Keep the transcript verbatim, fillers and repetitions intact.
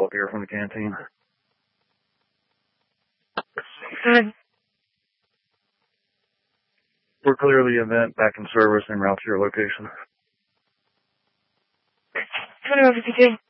up here from the canteen. Good. We're clear the event back in service en route to your location. Good over the